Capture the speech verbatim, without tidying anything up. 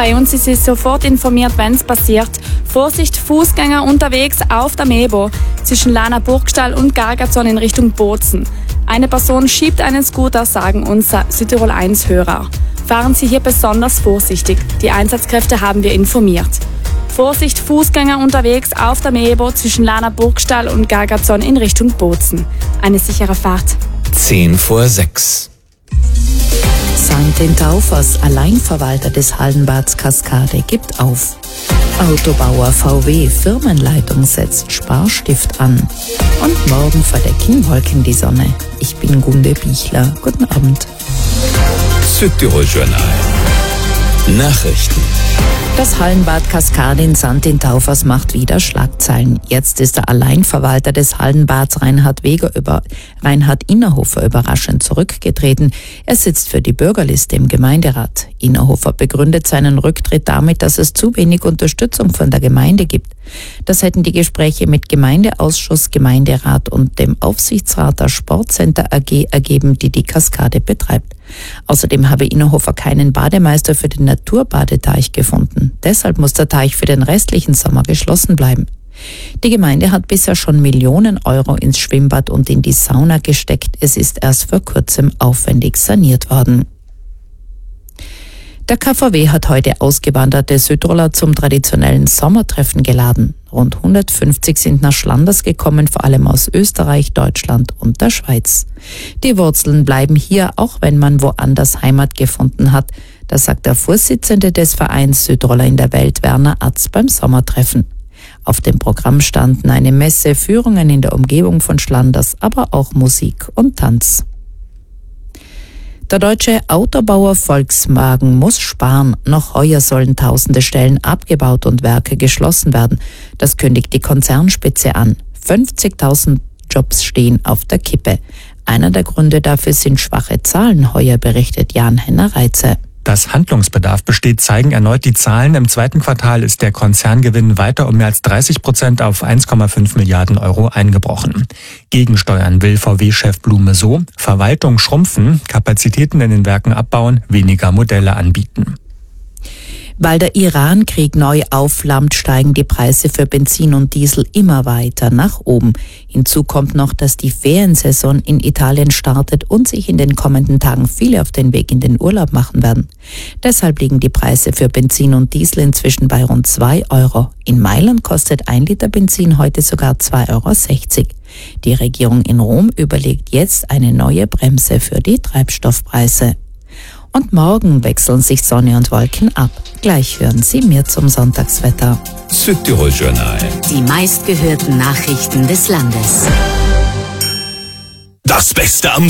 Bei uns ist sie sofort informiert, wenn es passiert. Vorsicht, Fußgänger unterwegs auf der Mebo zwischen Lana Burgstall und Gargazon in Richtung Bozen. Eine Person schiebt einen Scooter, sagen uns Südtirol eins Hörer. Fahren Sie hier besonders vorsichtig. Die Einsatzkräfte haben wir informiert. Vorsicht, Fußgänger unterwegs auf der Mebo zwischen Lana Burgstall und Gargazon in Richtung Bozen. Eine sichere Fahrt. Zehn vor sechs. Sankt Taufers, Alleinverwalter des Hallenbads Kaskade, gibt auf. Autobauer V W Firmenleitung setzt Sparstift an. Und morgen verdecken Wolken die Sonne. Ich bin Gunde Bichler. Guten Abend. Südtirol Journal. Nachrichten. Das Hallenbad Kaskade in Sankt Taufers macht wieder Schlagzeilen. Jetzt ist der Alleinverwalter des Hallenbads Reinhard Weger über, Reinhard Innerhofer überraschend zurückgetreten. Er sitzt für die Bürgerliste im Gemeinderat. Innerhofer begründet seinen Rücktritt damit, dass es zu wenig Unterstützung von der Gemeinde gibt. Das hätten die Gespräche mit Gemeindeausschuss, Gemeinderat und dem Aufsichtsrat der Sportcenter A G ergeben, die die Kaskade betreibt. Außerdem habe Innerhofer keinen Bademeister für den Naturbadeteich gefunden. Deshalb muss der Teich für den restlichen Sommer geschlossen bleiben. Die Gemeinde hat bisher schon Millionen Euro ins Schwimmbad und in die Sauna gesteckt. Es ist erst vor kurzem aufwendig saniert worden. Der K V W hat heute ausgewanderte Südtiroler zum traditionellen Sommertreffen geladen. Rund hundertfünfzig sind nach Schlanders gekommen, vor allem aus Österreich, Deutschland und der Schweiz. Die Wurzeln bleiben hier, auch wenn man woanders Heimat gefunden hat. Das sagt der Vorsitzende des Vereins Südtiroler in der Welt, Werner Atz, beim Sommertreffen. Auf dem Programm standen eine Messe, Führungen in der Umgebung von Schlanders, aber auch Musik und Tanz. Der deutsche Autobauer Volkswagen muss sparen. Noch heuer sollen tausende Stellen abgebaut und Werke geschlossen werden. Das kündigt die Konzernspitze an. fünfzigtausend Jobs stehen auf der Kippe. Einer der Gründe dafür sind schwache Zahlen heuer, berichtet Jan-Henner Reitze. Dass Handlungsbedarf besteht, zeigen erneut die Zahlen. Im zweiten Quartal ist der Konzerngewinn weiter um mehr als dreißig Prozent auf eins Komma fünf Milliarden Euro eingebrochen. Gegensteuern will V W-Chef Blume so: Verwaltung schrumpfen, Kapazitäten in den Werken abbauen, weniger Modelle anbieten. Weil der Iran-Krieg neu aufflammt, steigen die Preise für Benzin und Diesel immer weiter nach oben. Hinzu kommt noch, dass die Feriensaison in Italien startet und sich in den kommenden Tagen viele auf den Weg in den Urlaub machen werden. Deshalb liegen die Preise für Benzin und Diesel inzwischen bei rund zwei Euro. In Mailand kostet ein Liter Benzin heute sogar zwei Euro sechzig. Die Regierung in Rom überlegt jetzt eine neue Bremse für die Treibstoffpreise. Und morgen wechseln sich Sonne und Wolken ab. Gleich hören Sie mehr zum Sonntagswetter. Südtirol Journal. Die meistgehörten Nachrichten des Landes. Das Beste am